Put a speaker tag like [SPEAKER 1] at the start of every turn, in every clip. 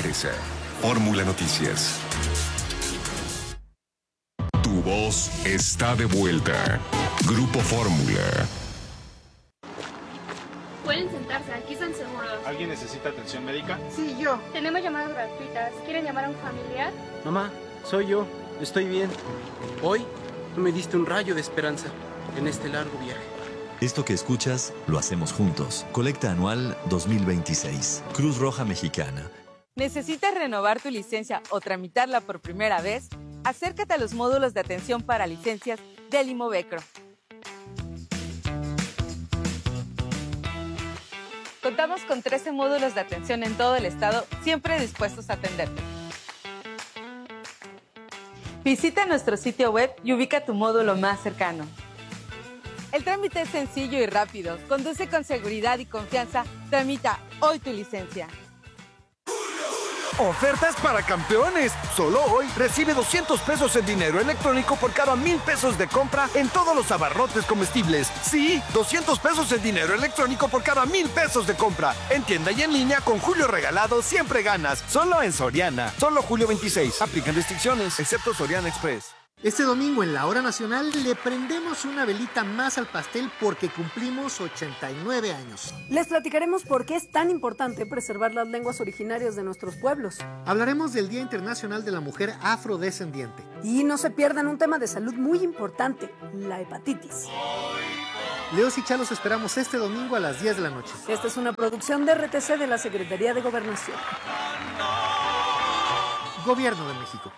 [SPEAKER 1] regresa. Fórmula Noticias. Tu voz está de vuelta. Grupo Fórmula.
[SPEAKER 2] Pueden sentarse, aquí están seguros.
[SPEAKER 3] ¿Alguien necesita atención médica?
[SPEAKER 4] Sí, yo.
[SPEAKER 2] Tenemos llamadas gratuitas. ¿Quieren llamar a un familiar?
[SPEAKER 5] Mamá, soy yo. Estoy bien. Hoy tú me diste un rayo de esperanza en este largo viaje.
[SPEAKER 6] Esto que escuchas, lo hacemos juntos. Colecta anual 2026. Cruz Roja Mexicana.
[SPEAKER 7] ¿Necesitas renovar tu licencia o tramitarla por primera vez? Acércate a los módulos de atención para licencias del Imovecro. Contamos con 13 módulos de atención en todo el estado, siempre dispuestos a atenderte. Visita nuestro sitio web y ubica tu módulo más cercano. El trámite es sencillo y rápido. Conduce con seguridad y confianza. Tramita hoy tu licencia.
[SPEAKER 8] Ofertas para campeones. Solo hoy recibe 200 pesos en dinero electrónico por cada 1,000 pesos de compra en todos los abarrotes comestibles. Sí, 200 pesos en dinero electrónico por cada 1,000 pesos de compra. En tienda y en línea con Julio Regalado siempre ganas. Solo en Soriana. Solo julio 26. Aplican restricciones, excepto Soriana Express.
[SPEAKER 9] Este domingo en la hora nacional le prendemos una velita más al pastel porque cumplimos 89 años.
[SPEAKER 10] Les platicaremos por qué es tan importante preservar las lenguas originarias de nuestros pueblos.
[SPEAKER 9] Hablaremos del Día Internacional de la Mujer Afrodescendiente.
[SPEAKER 10] Y no se pierdan un tema de salud muy importante, la hepatitis.
[SPEAKER 9] Leos y Chalos esperamos este domingo a las 10 de la noche.
[SPEAKER 10] Esta es una producción de RTC de la Secretaría de Gobernación.
[SPEAKER 9] Gobierno de México.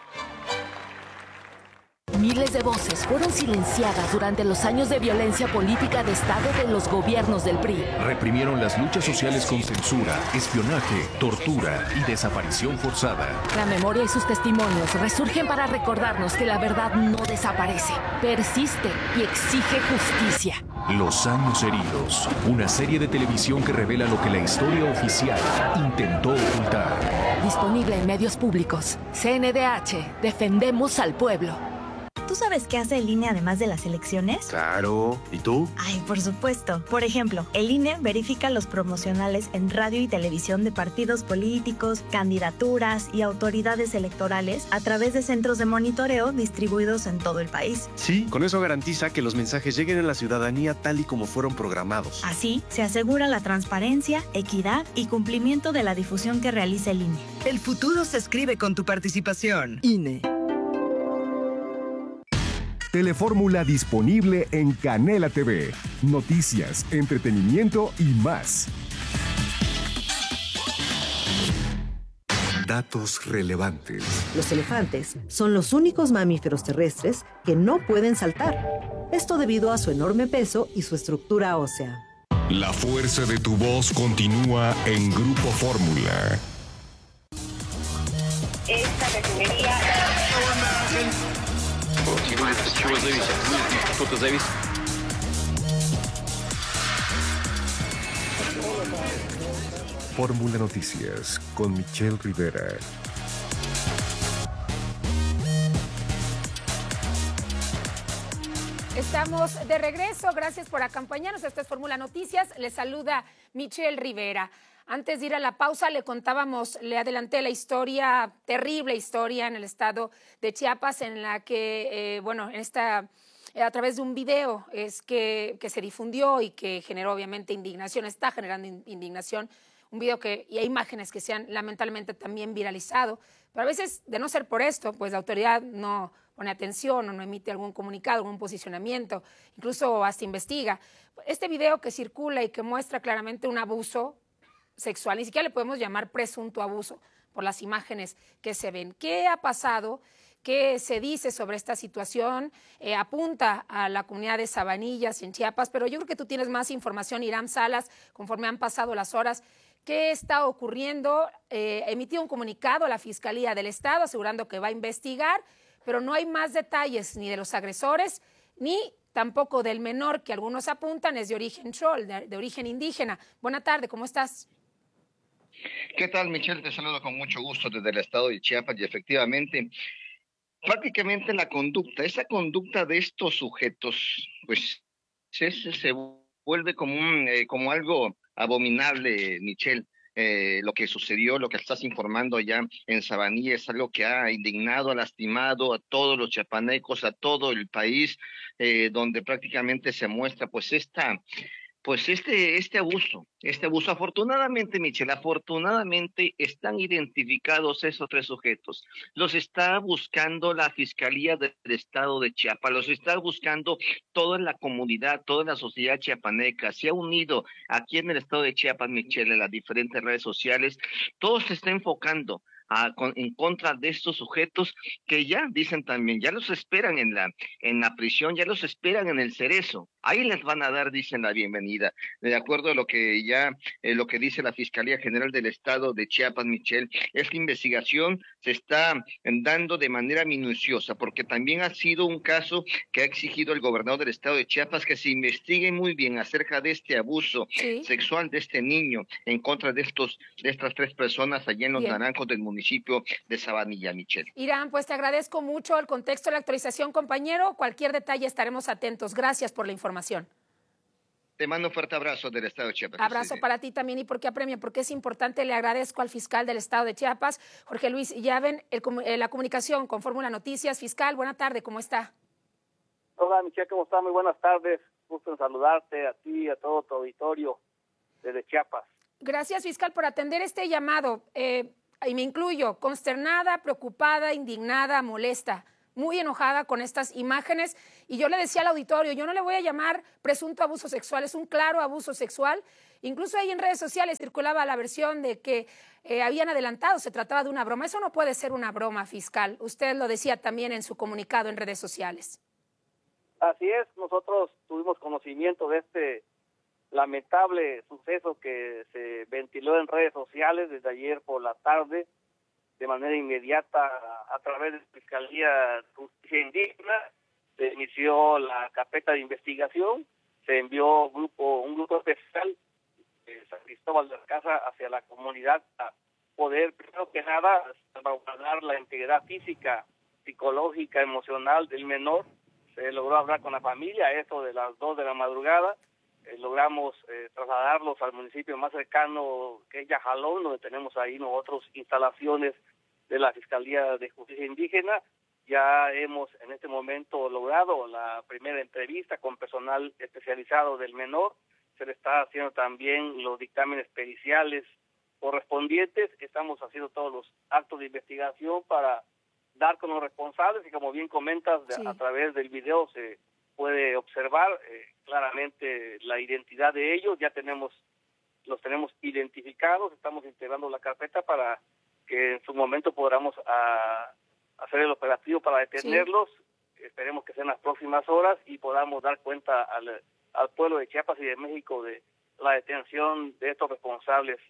[SPEAKER 11] Miles de voces fueron silenciadas durante los años de violencia política de Estado de los gobiernos del PRI.
[SPEAKER 1] Reprimieron las luchas sociales con censura, espionaje, tortura y desaparición forzada.
[SPEAKER 11] La memoria y sus testimonios resurgen para recordarnos que la verdad no desaparece, persiste y exige justicia.
[SPEAKER 1] Los años heridos, una serie de televisión que revela lo que la historia oficial intentó ocultar.
[SPEAKER 11] Disponible en medios públicos. CNDH, defendemos al pueblo.
[SPEAKER 12] ¿Tú sabes qué hace el INE además de las elecciones?
[SPEAKER 3] Claro. ¿Y tú?
[SPEAKER 12] Ay, por supuesto. Por ejemplo, el INE verifica los promocionales en radio y televisión de partidos políticos, candidaturas y autoridades electorales a través de centros de monitoreo distribuidos en todo el país.
[SPEAKER 3] Sí, con eso garantiza que los mensajes lleguen a la ciudadanía tal y como fueron programados.
[SPEAKER 12] Así, se asegura la transparencia, equidad y cumplimiento de la difusión que realiza el INE.
[SPEAKER 13] El futuro se escribe con tu participación.
[SPEAKER 10] INE.
[SPEAKER 14] Telefórmula disponible en Canela TV. Noticias, entretenimiento y más.
[SPEAKER 1] Datos relevantes.
[SPEAKER 15] Los elefantes son los únicos mamíferos terrestres que no pueden saltar. Esto debido a su enorme peso y su estructura ósea.
[SPEAKER 1] La fuerza de tu voz continúa en Grupo Fórmula.
[SPEAKER 16] Esta refinería...
[SPEAKER 1] Fórmula Noticias con Michelle Rivera.
[SPEAKER 17] Estamos de regreso, gracias por acompañarnos. Esto es Fórmula Noticias, les saluda Michelle Rivera. Antes de ir a la pausa le adelanté la historia, terrible historia en el estado de Chiapas, en la que, a través de un video es que se difundió y que generó obviamente indignación, está generando indignación, un video y hay imágenes que se han lamentablemente también viralizado, pero a veces, de no ser por esto, pues la autoridad no pone atención o no emite algún comunicado, algún posicionamiento, incluso hasta investiga. Este video que circula y que muestra claramente un abuso sexual, ni siquiera le podemos llamar presunto abuso por las imágenes que se ven. ¿Qué ha pasado? ¿Qué se dice sobre esta situación? Apunta a la comunidad de Sabanillas en Chiapas, pero yo creo que tú tienes más información, Iram Salas, conforme han pasado las horas. ¿Qué está ocurriendo? Emitió un comunicado a la Fiscalía del Estado asegurando que va a investigar, pero no hay más detalles ni de los agresores ni tampoco del menor, que algunos apuntan es de origen chol, de origen indígena. Buena tarde, ¿cómo estás?
[SPEAKER 18] ¿Qué tal, Michelle? Te saludo con mucho gusto desde el estado de Chiapas y efectivamente, prácticamente esa conducta de estos sujetos, pues se vuelve como algo abominable, Michelle. lo que sucedió, lo que estás informando allá en Sabanilla es algo que ha indignado, ha lastimado a todos los chiapanecos, a todo el país, donde prácticamente se muestra este abuso. Afortunadamente, Michelle, afortunadamente están identificados esos 3 sujetos. Los está buscando la Fiscalía del Estado de Chiapas, los está buscando toda la comunidad, toda la sociedad chiapaneca. Se ha unido aquí en el Estado de Chiapas, Michelle, en las diferentes redes sociales. Todo se está enfocando en contra de estos sujetos que ya dicen también, ya los esperan en la prisión, ya los esperan en el Cerezo. Ahí les van a dar, dicen, la bienvenida. De acuerdo a lo que lo que dice la Fiscalía General del Estado de Chiapas, Michelle, esta investigación se está dando de manera minuciosa, porque también ha sido un caso que ha exigido el gobernador del Estado de Chiapas que se investigue muy bien acerca de este abuso sexual de este niño en contra de estas 3 personas allá en Los Naranjos del municipio de Sabanilla, Michelle.
[SPEAKER 17] Irán, pues te agradezco mucho el contexto de la actualización, compañero. Cualquier detalle estaremos atentos. Gracias por la información.
[SPEAKER 18] Te mando un fuerte abrazo del Estado de Chiapas.
[SPEAKER 17] Abrazo para ti también. ¿Y por qué apremia? Porque es importante. Le agradezco al fiscal del Estado de Chiapas, Jorge Luis Llaven, la comunicación con Fórmula Noticias. Fiscal, buena tarde, ¿cómo está?
[SPEAKER 4] Hola, Michelle, ¿cómo está? Muy buenas tardes. Gusto en saludarte a ti y a todo tu auditorio desde Chiapas.
[SPEAKER 17] Gracias, fiscal, por atender este llamado. Y me incluyo, consternada, preocupada, indignada, molesta, muy enojada con estas imágenes. Y yo le decía al auditorio, yo no le voy a llamar presunto abuso sexual, es un claro abuso sexual. Incluso ahí en redes sociales circulaba la versión de que habían adelantado, se trataba de una broma. Eso no puede ser una broma, fiscal. Usted lo decía también en su comunicado en redes sociales.
[SPEAKER 4] Así es, nosotros tuvimos conocimiento de este lamentable suceso que se ventiló en redes sociales desde ayer por la tarde, de manera inmediata a través de la Fiscalía de Justicia Indígena. Se inició la carpeta de investigación, se envió un grupo especial de San Cristóbal de la Casa hacia la comunidad a poder, primero que nada, salvaguardar la integridad física, psicológica, emocional del menor. Se logró hablar con la familia a eso de las 2 de la madrugada. Logramos trasladarlos al municipio más cercano, que es Yajalón, donde tenemos ahí nosotros instalaciones de la Fiscalía de Justicia Indígena. Ya hemos en este momento logrado la primera entrevista con personal especializado del menor. Se le está haciendo también los dictámenes periciales correspondientes. Estamos haciendo todos los actos de investigación para dar con los responsables y, como bien comentas, a través del video se puede observar claramente la identidad de ellos. Ya los tenemos identificados, estamos integrando la carpeta para que en su momento podamos hacer el operativo para detenerlos. Esperemos que sean las próximas horas y podamos dar cuenta al pueblo de Chiapas y de México de la detención de estos responsables.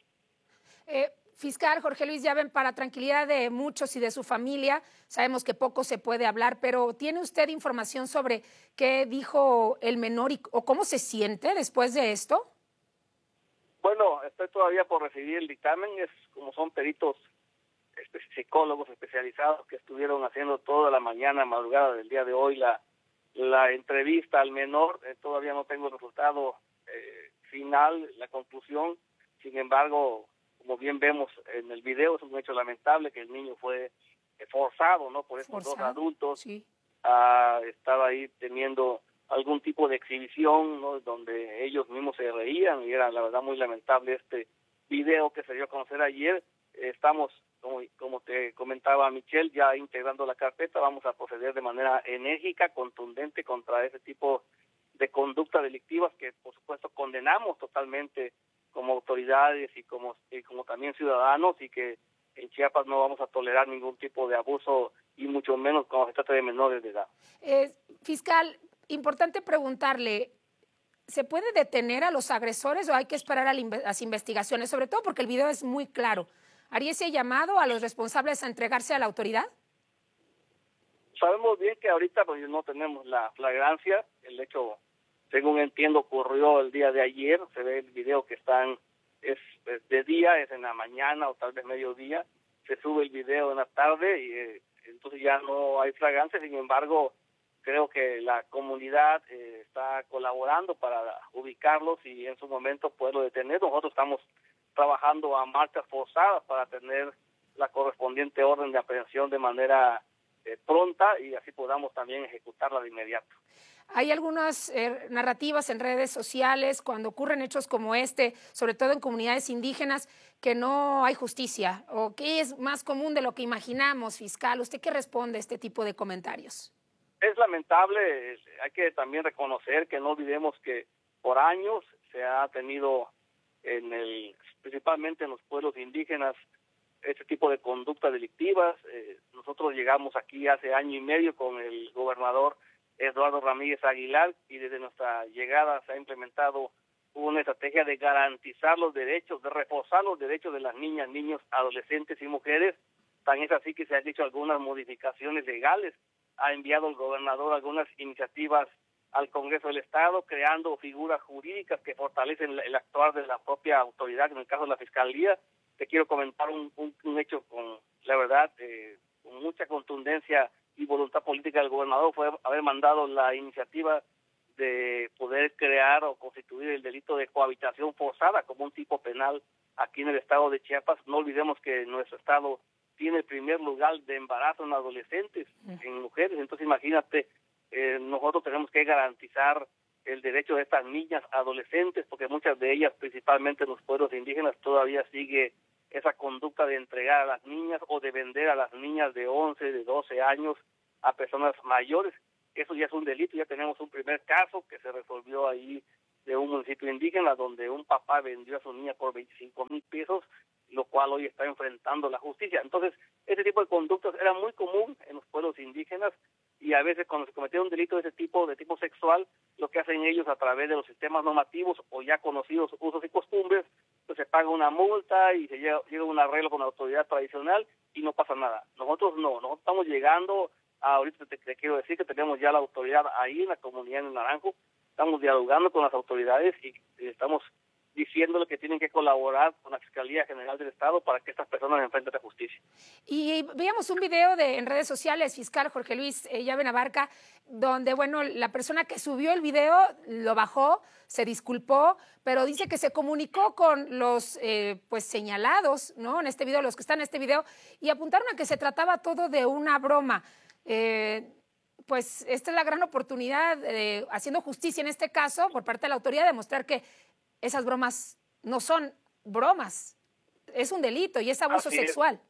[SPEAKER 17] Fiscal Jorge Luis Llaven, para tranquilidad de muchos y de su familia, sabemos que poco se puede hablar, pero ¿tiene usted información sobre qué dijo el menor o cómo se siente después de esto?
[SPEAKER 4] Bueno, estoy todavía por recibir el dictamen. Como son peritos psicólogos especializados que estuvieron haciendo toda la mañana, madrugada del día de hoy, la entrevista al menor. Todavía no tengo el resultado final, la conclusión. Sin embargo, como bien vemos en el video, es un hecho lamentable que el niño fue forzado, ¿no?, por estos 2 adultos. Estaba ahí teniendo algún tipo de exhibición, ¿no?, donde ellos mismos se reían, y era la verdad muy lamentable este video que se dio a conocer ayer. Estamos, como te comentaba Michelle, ya integrando la carpeta. Vamos a proceder de manera enérgica, contundente contra ese tipo de conductas delictivas que, por supuesto, condenamos totalmente como autoridades y como también ciudadanos, y que en Chiapas no vamos a tolerar ningún tipo de abuso, y mucho menos cuando se trata de menores de edad.
[SPEAKER 17] Fiscal, importante preguntarle, ¿se puede detener a los agresores o hay que esperar a las investigaciones? Sobre todo porque el video es muy claro. ¿Haría ese llamado a los responsables a entregarse a la autoridad?
[SPEAKER 4] Sabemos bien que ahorita pues no tenemos la flagrancia. El hecho, según entiendo, ocurrió el día de ayer. Se ve el video que es de día, es en la mañana o tal vez mediodía. Se sube el video en la tarde y entonces ya no hay flagrancia. Sin embargo, creo que la comunidad está colaborando para ubicarlos y en su momento poderlo detener. Nosotros estamos trabajando a marchas forzadas para tener la correspondiente orden de aprehensión de manera pronta y así podamos también ejecutarla de inmediato.
[SPEAKER 17] Hay algunas narrativas en redes sociales cuando ocurren hechos como este, sobre todo en comunidades indígenas, que no hay justicia o que es más común de lo que imaginamos, fiscal. ¿Usted qué responde a este tipo de comentarios?
[SPEAKER 4] Es lamentable, hay que también reconocer que no olvidemos que por años se ha tenido principalmente en los pueblos indígenas este tipo de conductas delictivas. Nosotros llegamos aquí hace año y medio con el gobernador Eduardo Ramírez Aguilar y desde nuestra llegada se ha implementado una estrategia de garantizar los derechos, de reforzar los derechos de las niñas, niños, adolescentes y mujeres. Tan es así que se han hecho algunas modificaciones legales. Ha enviado el gobernador algunas iniciativas al Congreso del Estado, creando figuras jurídicas que fortalecen el actuar de la propia autoridad, en el caso de la Fiscalía. Te quiero comentar un hecho con, la verdad, con mucha contundencia y voluntad política del gobernador, fue haber mandado la iniciativa de poder crear o constituir el delito de cohabitación forzada como un tipo penal aquí en el estado de Chiapas. No olvidemos que nuestro estado tiene el primer lugar de embarazo en adolescentes, en mujeres. Entonces imagínate, nosotros tenemos que garantizar el derecho de estas niñas adolescentes, porque muchas de ellas, principalmente en los pueblos indígenas, todavía sigue esa conducta de entregar a las niñas o de vender a las niñas de 11, de 12 años a personas mayores. Eso ya es un delito. Ya tenemos un primer caso que se resolvió ahí de un municipio indígena donde un papá vendió a su niña por 25,000 pesos, lo cual hoy está enfrentando la justicia. Entonces, ese tipo de conductas era muy común en los pueblos indígenas y a veces cuando se cometió un delito de tipo sexual, lo que hacen ellos a través de los sistemas normativos o ya conocidos usos y costumbres, pues se paga una multa y se llega a un arreglo con la autoridad tradicional y no pasa nada. Nosotros no, nosotros estamos llegando, ahorita te quiero decir que tenemos ya la autoridad ahí en la comunidad de Naranjo, estamos dialogando con las autoridades y estamos diciéndole que tienen que colaborar con la Fiscalía General del Estado para que estas personas enfrenten la justicia.
[SPEAKER 17] Y veíamos un video en redes sociales, fiscal Jorge Luis Llave Abarca, donde, bueno, la persona que subió el video lo bajó, se disculpó, pero dice que se comunicó con los pues señalados, ¿no? En este video, los que están en este video, y apuntaron a que se trataba todo de una broma. Pues esta es la gran oportunidad, haciendo justicia en este caso, por parte de la autoridad, de mostrar que esas bromas no son bromas, es un delito y es abuso sexual.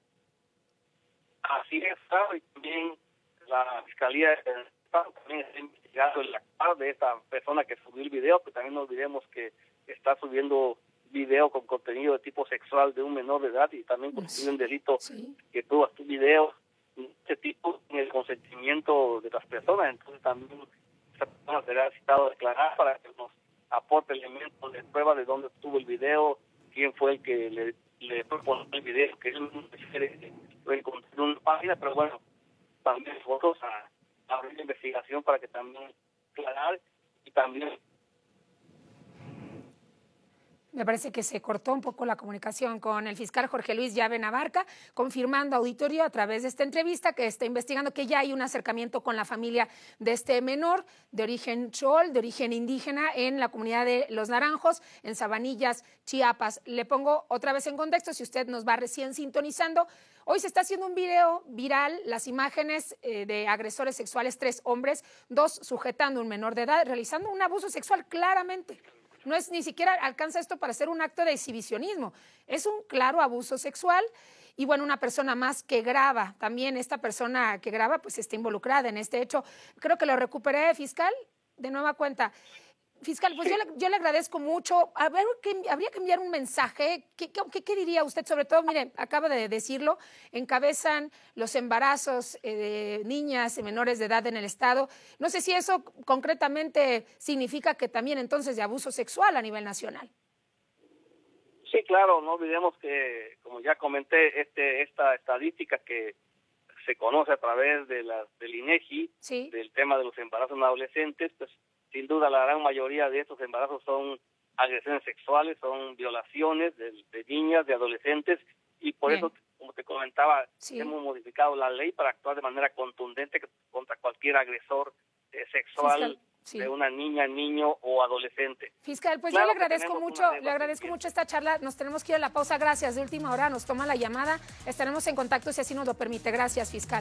[SPEAKER 4] Así es, claro, y también la Fiscalía también está investigando el actuar de esta persona que subió el video, que también no olvidemos que está subiendo video con contenido de tipo sexual de un menor de edad y también constituye un delito que tú haces videos de este tipo en el consentimiento de las personas. Entonces también esta persona será citado a declarar para que nos aporte elementos de prueba de dónde estuvo el video, quién fue el que le propuso el video, que él lo encontró en una página, pero bueno, también nosotros a abrir la investigación para que también aclarar y también...
[SPEAKER 17] Me parece que se cortó un poco la comunicación con el fiscal Jorge Luis Llave Abarca, confirmando auditorio a través de esta entrevista que está investigando que ya hay un acercamiento con la familia de este menor de origen chol, de origen indígena, en la comunidad de Los Naranjos, en Sabanillas, Chiapas. Le pongo otra vez en contexto, si usted nos va recién sintonizando. Hoy se está haciendo un video viral, las imágenes de agresores sexuales, 3 hombres, 2 sujetando a un menor de edad, realizando un abuso sexual claramente. No es ni siquiera alcanza esto para ser un acto de exhibicionismo, es un claro abuso sexual. Y bueno, una persona más que graba, también esta persona que graba pues está involucrada en este hecho. Creo que lo recuperé, fiscal, de nueva cuenta. Fiscal, pues yo le agradezco mucho. A ver, habría que enviar un mensaje. ¿Qué diría usted? Sobre todo, mire, acaba de decirlo, encabezan los embarazos de niñas y menores de edad en el Estado. No sé si eso concretamente significa que también entonces de abuso sexual a nivel nacional.
[SPEAKER 4] Sí, claro, no olvidemos que, como ya comenté, esta estadística que se conoce a través de del INEGI, del tema de los embarazos en adolescentes, pues sin duda la gran mayoría de estos embarazos son agresiones sexuales, son violaciones de niñas, de adolescentes, y por eso, como te comentaba, hemos modificado la ley para actuar de manera contundente contra cualquier agresor sexual de una niña, niño o adolescente.
[SPEAKER 17] Fiscal, pues
[SPEAKER 4] Claro,
[SPEAKER 17] yo le agradezco
[SPEAKER 4] mucho
[SPEAKER 17] esta charla. Nos tenemos que ir a la pausa. Gracias. De última hora nos toma la llamada. Estaremos en contacto si así nos lo permite. Gracias, fiscal.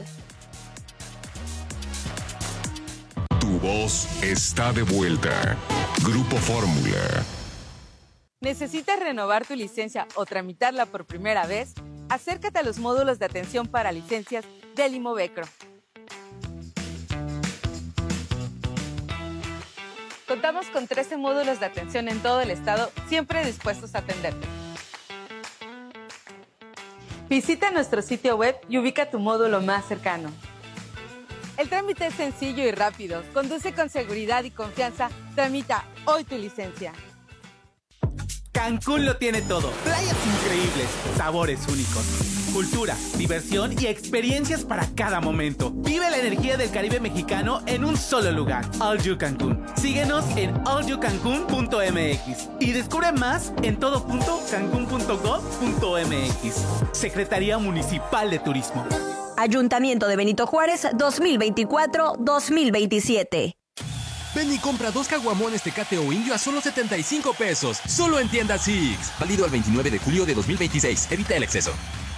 [SPEAKER 1] Tu voz está de vuelta. Grupo Fórmula.
[SPEAKER 7] ¿Necesitas renovar tu licencia o tramitarla por primera vez? Acércate a los módulos de atención para licencias del Imovecro. Contamos con 13 módulos de atención en todo el estado, siempre dispuestos a atenderte. Visita nuestro sitio web y ubica tu módulo más cercano. El trámite es sencillo y rápido. Conduce con seguridad y confianza. Tramita hoy tu licencia.
[SPEAKER 16] Cancún lo tiene todo. Playas increíbles, sabores únicos, cultura, diversión y experiencias para cada momento. Vive la energía del Caribe mexicano en un solo lugar. All You Cancún. Síguenos en allyoucancun.mx y descubre más en todo.cancun.gov.mx. Secretaría Municipal de Turismo.
[SPEAKER 19] Ayuntamiento de Benito Juárez 2024-2027.
[SPEAKER 20] Ven y compra 2 caguamones Tecate o Indio a solo 75 pesos. Solo en tienda Six. Válido al 29 de julio de 2026. Evita el exceso.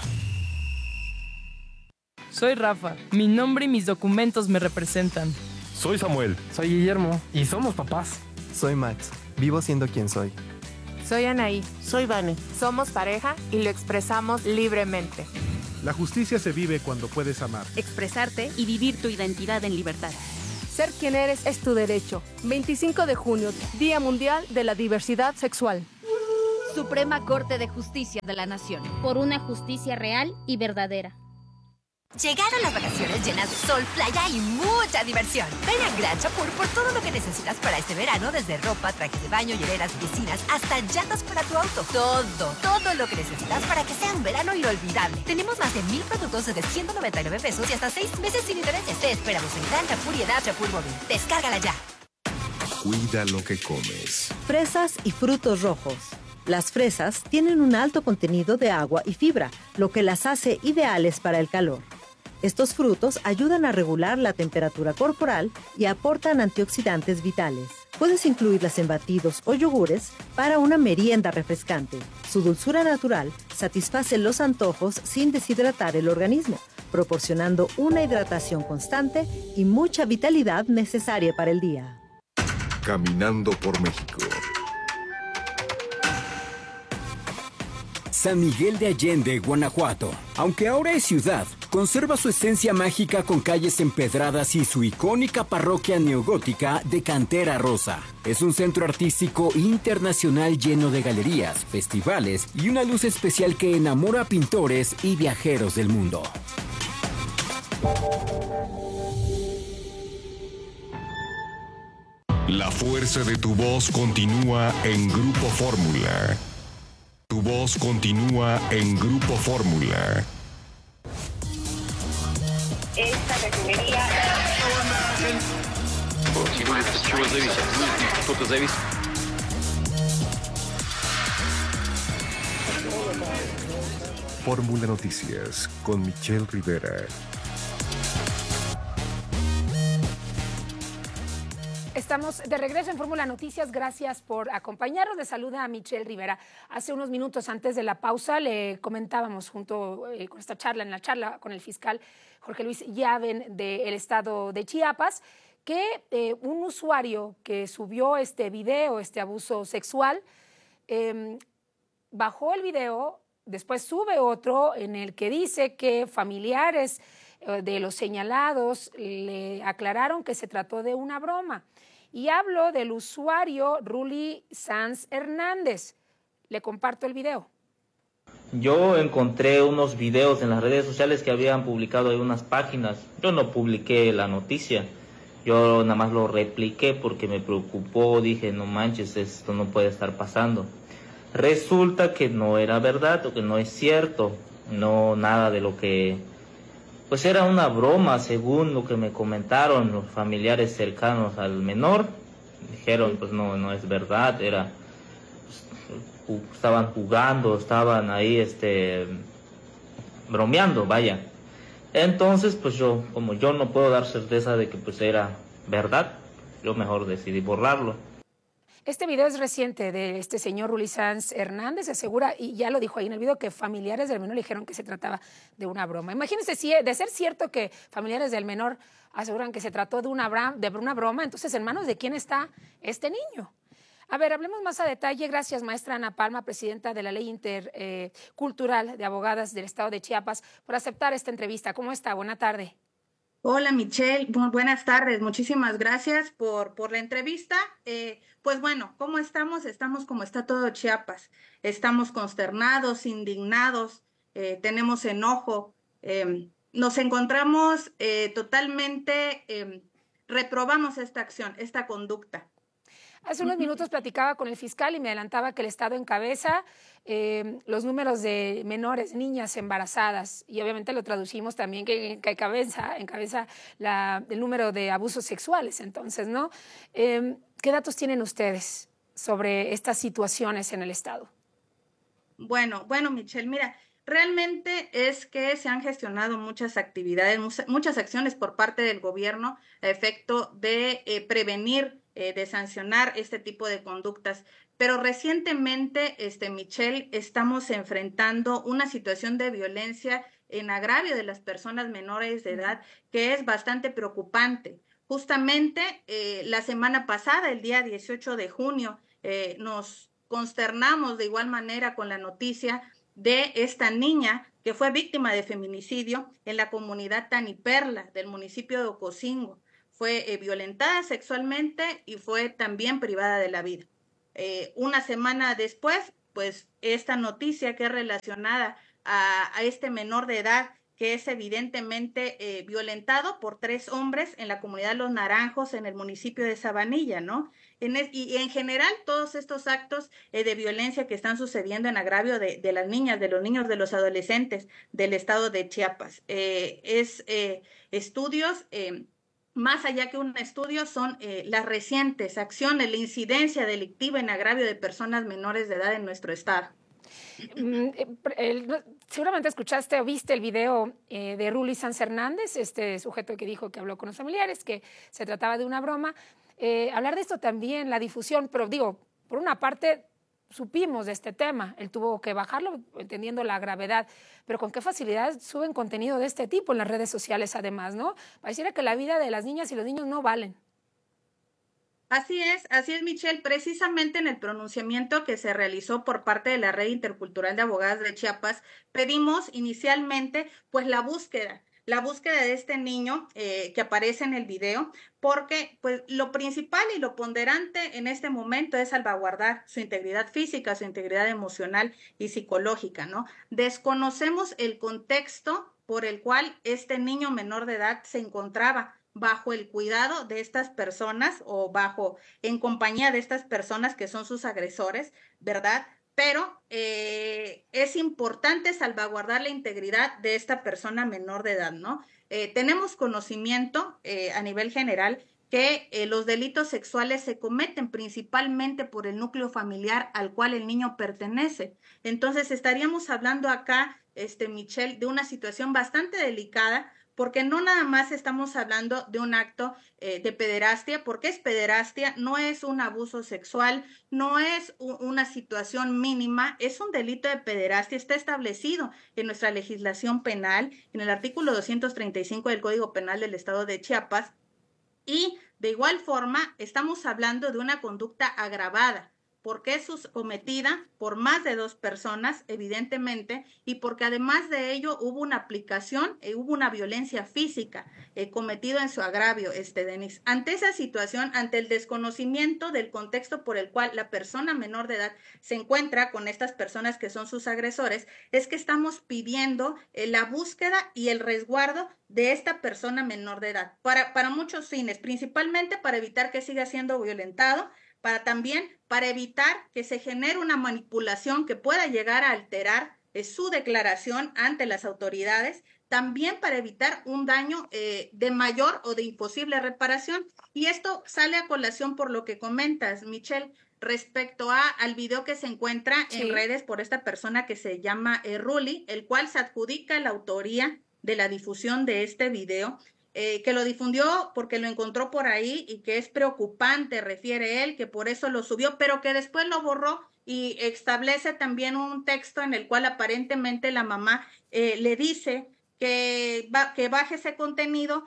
[SPEAKER 21] Soy Rafa. Mi nombre y mis documentos me representan.
[SPEAKER 22] Soy Samuel.
[SPEAKER 23] Soy Guillermo. Y somos papás.
[SPEAKER 24] Soy Max. Vivo siendo quien soy.
[SPEAKER 25] Soy Anaí. Soy Vane. Somos pareja y lo expresamos libremente.
[SPEAKER 26] La justicia se vive cuando puedes amar,
[SPEAKER 27] expresarte y vivir tu identidad en libertad.
[SPEAKER 25] Ser quien eres es tu derecho. 25 de junio, Día Mundial de la Diversidad Sexual.
[SPEAKER 27] Suprema Corte de Justicia de la Nación.
[SPEAKER 28] Por una justicia real y verdadera.
[SPEAKER 29] Llegaron las vacaciones llenas de sol, playa y mucha diversión. Ven a Gran Chapur por todo lo que necesitas para este verano, desde ropa, trajes de baño, hieleras, piscinas, hasta llantas para tu auto. Todo lo que necesitas para que sea un verano inolvidable. Tenemos más de 1,000 productos desde 199 pesos y hasta 6 meses sin intereses. Te esperamos en Gran Chapur y en Chapur Móvil. Descárgala ya.
[SPEAKER 1] Cuida lo que comes.
[SPEAKER 15] Fresas y frutos rojos. Las fresas tienen un alto contenido de agua y fibra, lo que las hace ideales para el calor. Estos frutos ayudan a regular la temperatura corporal y aportan antioxidantes vitales. Puedes incluirlas en batidos o yogures para una merienda refrescante. Su dulzura natural satisface los antojos sin deshidratar el organismo, proporcionando una hidratación constante y mucha vitalidad necesaria para el día.
[SPEAKER 1] Caminando por México.
[SPEAKER 30] San Miguel de Allende, Guanajuato. Aunque ahora es ciudad, conserva su esencia mágica con calles empedradas y su icónica parroquia neogótica de cantera rosa. Es un centro artístico internacional lleno de galerías, festivales y una luz especial que enamora a pintores y viajeros del mundo.
[SPEAKER 1] La fuerza de tu voz continúa en Grupo Fórmula. Tu voz continúa en Grupo Fórmula.
[SPEAKER 29] Esta refinería...
[SPEAKER 14] Fórmula Noticias con Michelle Rivera.
[SPEAKER 17] Estamos de regreso en Fórmula Noticias. Gracias por acompañarnos. Le saluda a Michelle Rivera. Hace unos minutos antes de la pausa le comentábamos junto con esta charla, en la charla con el fiscal Jorge Luis Llaven del estado de Chiapas, que un usuario que subió este video, este abuso sexual, bajó el video, después sube otro en el que dice que familiares de los señalados le aclararon que se trató de una broma. Y hablo del usuario Ruli Sanz Hernández. Le comparto el video.
[SPEAKER 31] Yo encontré unos videos en las redes sociales que habían publicado en unas páginas. Yo no publiqué la noticia. Yo nada más lo repliqué porque me preocupó. Dije, no manches, esto no puede estar pasando. Resulta que no era verdad o que no es cierto. No, nada de lo que... Pues era una broma, según lo que me comentaron los familiares cercanos al menor. Dijeron, pues no es verdad, era... estaban jugando, estaban ahí bromeando, vaya. Entonces, pues como yo no puedo dar certeza de que pues era verdad, yo mejor decidí borrarlo.
[SPEAKER 17] Este video es reciente de este señor Rulli Sanz Hernández, asegura, y ya lo dijo ahí en el video, que familiares del menor le dijeron que se trataba de una broma. Imagínense, si de ser cierto que familiares del menor aseguran que se trató de una broma, entonces ¿en manos de quién está este niño? A ver, hablemos más a detalle. Gracias, maestra Ana Palma, presidenta de la Ley Intercultural de Abogadas del Estado de Chiapas, por aceptar esta entrevista. ¿Cómo está? Buena tarde.
[SPEAKER 2] Hola, Michelle. Buenas tardes. Muchísimas gracias por la entrevista. Pues bueno, ¿cómo estamos? Estamos como está todo Chiapas. Estamos consternados, indignados, tenemos enojo. Nos encontramos totalmente, reprobamos esta acción, esta conducta.
[SPEAKER 17] Hace unos minutos platicaba con el fiscal y me adelantaba que el Estado encabeza los números de menores, niñas embarazadas, y obviamente lo traducimos también que encabeza el número de abusos sexuales. Entonces, ¿no? ¿Qué datos tienen ustedes sobre estas situaciones en el Estado?
[SPEAKER 2] Bueno, Michelle, mira, realmente es que se han gestionado muchas actividades, muchas acciones por parte del gobierno a efecto de prevenir, de sancionar este tipo de conductas. Pero recientemente, Michelle, estamos enfrentando una situación de violencia en agravio de las personas menores de edad que es bastante preocupante. Justamente la semana pasada, el día 18 de junio, nos consternamos de igual manera con la noticia de esta niña que fue víctima de feminicidio en la comunidad Taniperla del municipio de Ocosingo. Fue violentada sexualmente y fue también privada de la vida. Una semana después, pues esta noticia que es relacionada a este menor de edad que es evidentemente violentado por 3 hombres en la comunidad Los Naranjos, en el municipio de Sabanilla, ¿no? Y en general, todos estos actos de violencia que están sucediendo en agravio de las niñas, de los niños, de los adolescentes del estado de Chiapas. Estudios, más allá que un estudio, son las recientes acciones, la incidencia delictiva en agravio de personas menores de edad en nuestro estado.
[SPEAKER 17] Seguramente escuchaste o viste el video de Rulli Sanz Hernández, este sujeto que dijo que habló con los familiares, que se trataba de una broma. Hablar de esto también, la difusión, pero digo, por una parte supimos de este tema, él tuvo que bajarlo entendiendo la gravedad, pero con qué facilidad suben contenido de este tipo en las redes sociales además, ¿no? Pareciera que la vida de las niñas y los niños no valen.
[SPEAKER 2] Así es, Michelle. Precisamente en el pronunciamiento que se realizó por parte de la Red Intercultural de Abogadas de Chiapas, pedimos inicialmente pues la búsqueda de este niño que aparece en el video, porque pues lo principal y lo ponderante en este momento es salvaguardar su integridad física, su integridad emocional y psicológica, ¿no? Desconocemos el contexto por el cual este niño menor de edad se encontraba bajo el cuidado de estas personas o en compañía de estas personas que son sus agresores, ¿verdad? Pero es importante salvaguardar la integridad de esta persona menor de edad, ¿no? Tenemos conocimiento a nivel general que los delitos sexuales se cometen principalmente por el núcleo familiar al cual el niño pertenece. Entonces estaríamos hablando acá, Michelle, de una situación bastante delicada, porque no nada más estamos hablando de un acto de pederastia, porque es pederastia, no es un abuso sexual, no es una situación mínima, es un delito de pederastia, está establecido en nuestra legislación penal, en el artículo 235 del Código Penal del Estado de Chiapas, y de igual forma estamos hablando de una conducta agravada, porque es cometida por más de 2 personas, evidentemente, y porque además de ello hubo una aplicación, hubo una violencia física cometida en su agravio, Denis. Ante esa situación, ante el desconocimiento del contexto por el cual la persona menor de edad se encuentra con estas personas que son sus agresores, es que estamos pidiendo la búsqueda y el resguardo de esta persona menor de edad, para muchos fines, principalmente para evitar que siga siendo violentado, para evitar que se genere una manipulación que pueda llegar a alterar su declaración ante las autoridades, también para evitar un daño de mayor o de imposible reparación. Y esto sale a colación por lo que comentas, Michelle, respecto al video que se encuentra en redes por esta persona que se llama Rulli, el cual se adjudica la autoría de la difusión de este video. que lo difundió porque lo encontró por ahí y que es preocupante, refiere él, que por eso lo subió, pero que después lo borró y establece también un texto en el cual aparentemente la mamá le dice que baje ese contenido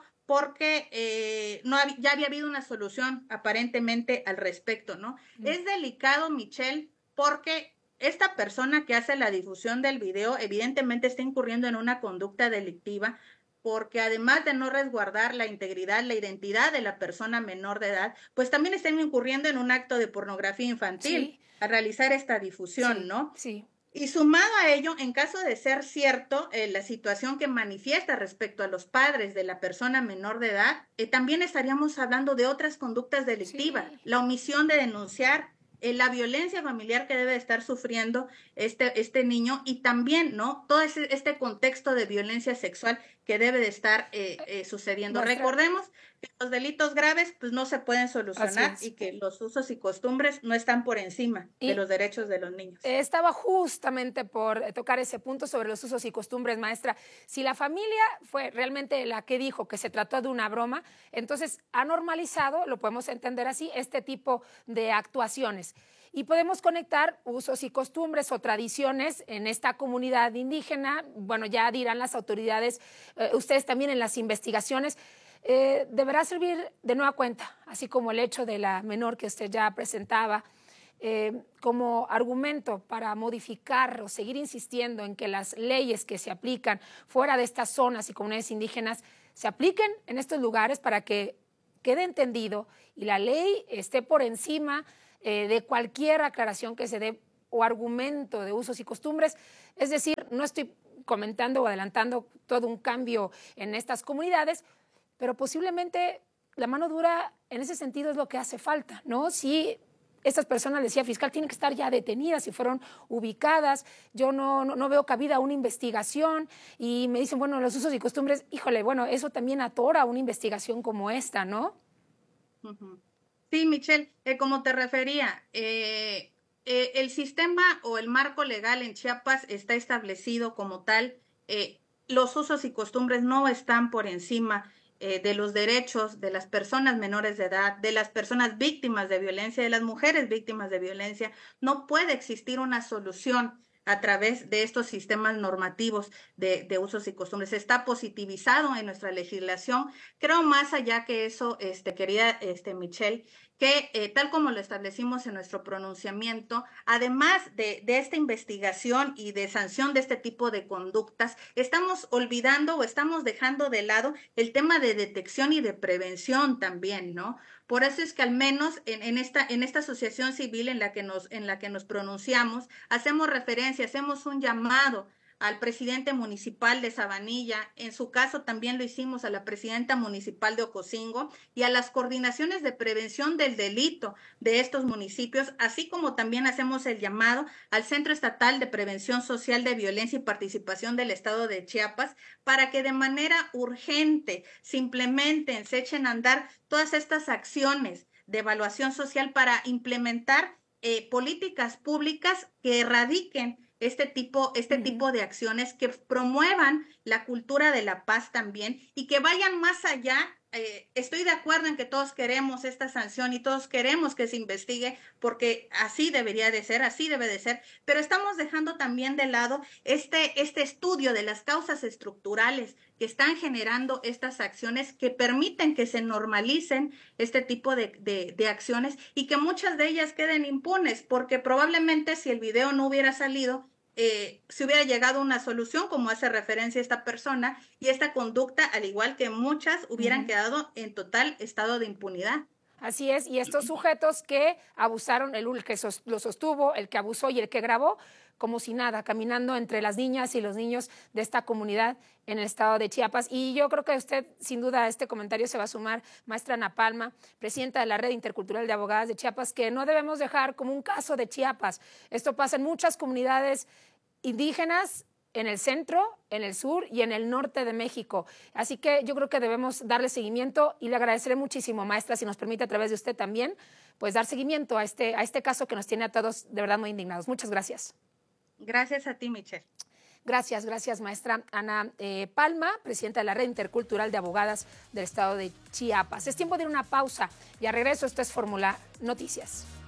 [SPEAKER 2] porque ya había habido una solución aparentemente al respecto, ¿no? Es delicado, Michelle, porque esta persona que hace la difusión del video evidentemente está incurriendo en una conducta delictiva, porque además de no resguardar la integridad, la identidad de la persona menor de edad, pues también están incurriendo en un acto de pornografía infantil al realizar esta difusión, ¿no?
[SPEAKER 17] Sí.
[SPEAKER 2] Y sumado a ello, en caso de ser cierto la situación que manifiesta respecto a los padres de la persona menor de edad, también estaríamos hablando de otras conductas delictivas, la omisión de denunciar, la violencia familiar que debe estar sufriendo este niño y también, ¿no? Todo este contexto de violencia sexual que debe de estar sucediendo. Recordemos que los delitos graves pues no se pueden solucionar y que los usos y costumbres no están por encima de los derechos de los niños.
[SPEAKER 17] Estaba justamente por tocar ese punto sobre los usos y costumbres, maestra. Si la familia fue realmente la que dijo que se trató de una broma, entonces ha normalizado, lo podemos entender así, este tipo de actuaciones. Y podemos conectar usos y costumbres o tradiciones en esta comunidad indígena. Bueno, ya dirán las autoridades, ustedes también en las investigaciones. Deberá servir de nueva cuenta, así como el hecho de la menor que usted ya presentaba, como argumento para modificar o seguir insistiendo en que las leyes que se aplican fuera de estas zonas y comunidades indígenas se apliquen en estos lugares para que quede entendido y la ley esté por encima de cualquier aclaración que se dé o argumento de usos y costumbres. Es decir, no estoy comentando o adelantando todo un cambio en estas comunidades, pero posiblemente la mano dura en ese sentido es lo que hace falta, ¿no? Si estas personas, decía fiscal, tienen que estar ya detenidas, si fueron ubicadas, yo no veo cabida a una investigación y me dicen, bueno, los usos y costumbres, híjole, bueno, eso también atora una investigación como esta, ¿no?
[SPEAKER 2] Sí, Michelle, como te refería, el sistema o el marco legal en Chiapas está establecido como tal, los usos y costumbres no están por encima de los derechos de las personas menores de edad, de las personas víctimas de violencia, de las mujeres víctimas de violencia. No puede existir una solución a través de estos sistemas normativos de usos y costumbres. Está positivizado en nuestra legislación. Creo más allá que eso, querida Michelle, que tal como lo establecimos en nuestro pronunciamiento, además de esta investigación y de sanción de este tipo de conductas, estamos olvidando o estamos dejando de lado el tema de detección y de prevención también, ¿no? Por eso es que al menos en esta asociación civil en la que nos pronunciamos, hacemos referencia, hacemos un llamado al presidente municipal de Sabanilla, en su caso también lo hicimos a la presidenta municipal de Ocosingo y a las coordinaciones de prevención del delito de estos municipios, así como también hacemos el llamado al Centro Estatal de Prevención Social de Violencia y Participación del Estado de Chiapas para que de manera urgente se implementen, se echen a andar todas estas acciones de evaluación social para implementar políticas públicas que erradiquen este tipo de acciones, que promuevan la cultura de la paz también y que vayan más allá. Estoy de acuerdo en que todos queremos esta sanción y todos queremos que se investigue porque así debería de ser, así debe de ser, pero estamos dejando también de lado este estudio de las causas estructurales que están generando estas acciones que permiten que se normalicen este tipo de acciones y que muchas de ellas queden impunes, porque probablemente si el video no hubiera salido, se hubiera llegado a una solución, como hace referencia esta persona, y esta conducta, al igual que muchas, hubieran quedado en total estado de impunidad.
[SPEAKER 17] Así es, y estos sujetos que abusaron, el que lo sostuvo, el que abusó y el que grabó, como si nada, caminando entre las niñas y los niños de esta comunidad en el estado de Chiapas. Y yo creo que usted, sin duda, a este comentario se va a sumar, maestra Ana Palma, presidenta de la Red Intercultural de Abogadas de Chiapas, que no debemos dejar como un caso de Chiapas. Esto pasa en muchas comunidades indígenas, en el centro, en el sur y en el norte de México. Así que yo creo que debemos darle seguimiento y le agradeceré muchísimo, maestra, si nos permite a través de usted también, pues dar seguimiento a este caso que nos tiene a todos de verdad muy indignados. Muchas gracias.
[SPEAKER 2] Gracias a ti, Michelle.
[SPEAKER 17] Gracias, maestra Ana Palma, presidenta de la Red Intercultural de Abogadas del Estado de Chiapas. Es tiempo de una pausa y a regreso esto es Fórmula Noticias.